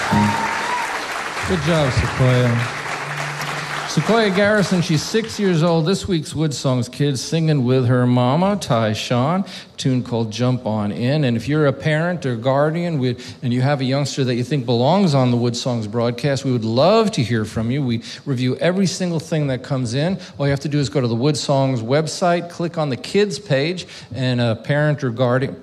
Good job, Sequoia. Sequoia Garrison, she's 6 years old. This week's Wood Songs kid singing with her mama, Ty Sean, a tune called Jump On In. And if you're a parent or guardian and you have a youngster that you think belongs on the Wood Songs broadcast, we would love to hear from you. We review every single thing that comes in. All you have to do is go to the Wood Songs website, click on the kids page, and a parent or guardian